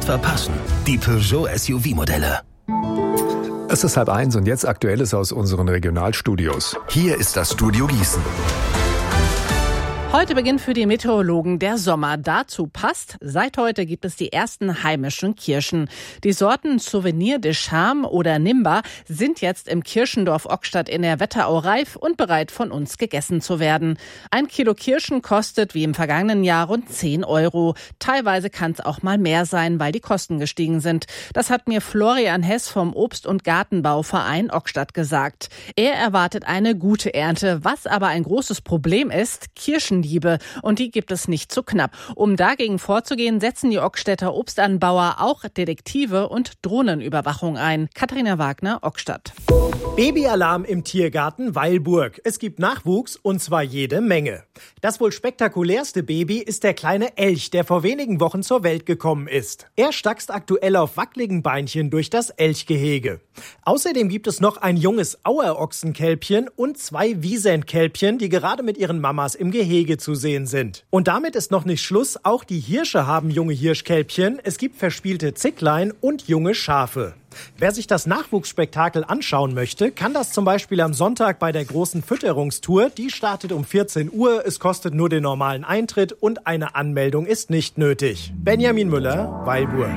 verpassen. Die Peugeot SUV-Modelle. Es ist 12:30 und jetzt Aktuelles aus unseren Regionalstudios. Hier ist das Studio Gießen. Heute beginnt für die Meteorologen der Sommer. Dazu passt, seit heute gibt es die ersten heimischen Kirschen. Die Sorten Souvenir de Charme oder Nimba sind jetzt im Kirschendorf Ockstadt in der Wetterau reif und bereit von uns gegessen zu werden. 1 Kilo Kirschen kostet wie im vergangenen Jahr rund 10 €. Teilweise kann es auch mal mehr sein, weil die Kosten gestiegen sind. Das hat mir Florian Hess vom Obst- und Gartenbauverein Ockstadt gesagt. Er erwartet eine gute Ernte, was aber ein großes Problem ist: Kirschendiebe. Und die gibt es nicht zu knapp. Um dagegen vorzugehen, setzen die Ockstädter Obstanbauer auch Detektive und Drohnenüberwachung ein. Katharina Wagner, Ockstadt. Babyalarm im Tiergarten Weilburg. Es gibt Nachwuchs und zwar jede Menge. Das wohl spektakulärste Baby ist der kleine Elch, der vor wenigen Wochen zur Welt gekommen ist. Er stackst aktuell auf wackeligen Beinchen durch das Elchgehege. Außerdem gibt es noch ein junges Auerochsenkälbchen und 2 Wiesent-Kälbchen, die gerade mit ihren Mamas im Gehege zu sehen sind. Und damit ist noch nicht Schluss. Auch die Hirsche haben junge Hirschkälbchen. Es gibt verspielte Zicklein und junge Schafe. Wer sich das Nachwuchsspektakel anschauen möchte, kann das zum Beispiel am Sonntag bei der großen Fütterungstour. Die startet um 14 Uhr. Es kostet nur den normalen Eintritt und eine Anmeldung ist nicht nötig. Benjamin Müller, Weilburg.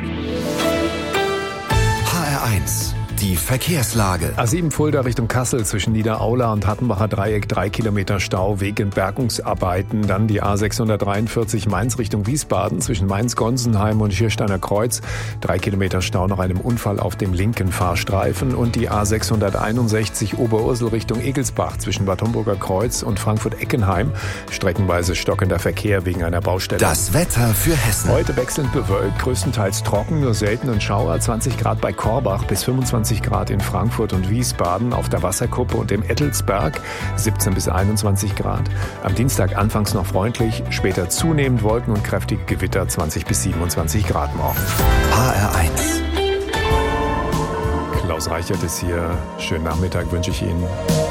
HR1, die Verkehrslage. A7 Fulda Richtung Kassel zwischen Niederaula und Hattenbacher Dreieck 3 Kilometer Stau wegen Bergungsarbeiten. Dann die A643 Mainz Richtung Wiesbaden zwischen Mainz-Gonsenheim und Schiersteiner Kreuz 3 Kilometer Stau nach einem Unfall auf dem linken Fahrstreifen. Und die A661 Oberursel Richtung Egelsbach zwischen Bad Homburger Kreuz und Frankfurt-Eckenheim streckenweise stockender Verkehr wegen einer Baustelle. Das Wetter für Hessen. Heute wechselnd bewölkt, größtenteils trocken, nur seltenen Schauer, 20 Grad bei Korbach bis 25 Grad in Frankfurt und Wiesbaden, auf der Wasserkuppe und im Ettelsberg 17 bis 21 Grad. Am Dienstag anfangs noch freundlich, später zunehmend Wolken und kräftige Gewitter, 20 bis 27 Grad morgen. HR1. Klaus Reichert ist hier. Schönen Nachmittag wünsche ich Ihnen.